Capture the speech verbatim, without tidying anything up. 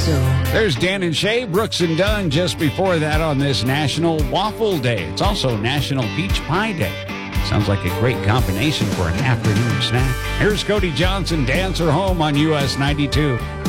so. There's Dan and Shay, Brooks and Dunn, just before that on this National Waffle Day. It's also National Peach Pie Day. Sounds like a great combination for an afternoon snack. Here's Cody Johnson, Dancer Home on U S ninety-two.